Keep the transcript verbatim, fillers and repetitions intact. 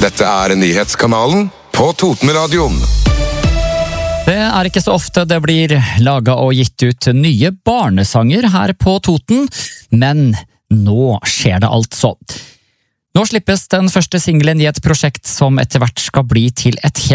Dette er nyhetskanalen på Totenradioen. Det er ikke så ofte det blir laget og gitt ut nye barnesanger her på Toten, men nå skjer det altså. Nå slippes den første singelen i et prosjekt som etter hvert skal bli til et helt